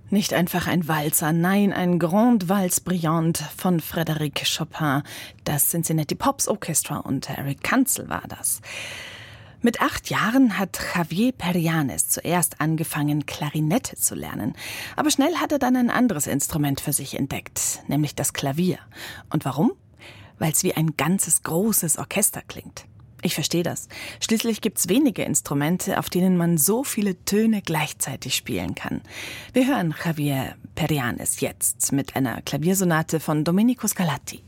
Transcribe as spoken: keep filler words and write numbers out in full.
Nicht einfach ein Walzer, nein, ein Grande Valse Brillante von Frédéric Chopin. Das Cincinnati Pops Orchestra und Eric Kanzel war das. Mit acht Jahren hat Javier Perianes zuerst angefangen, Klarinette zu lernen. Aber schnell hat er dann ein anderes Instrument für sich entdeckt, nämlich das Klavier. Und warum? Weil es wie ein ganzes großes Orchester klingt. Ich verstehe das. Schließlich gibt's wenige Instrumente, auf denen man so viele Töne gleichzeitig spielen kann. Wir hören Javier Perianes jetzt mit einer Klaviersonate von Domenico Scarlatti.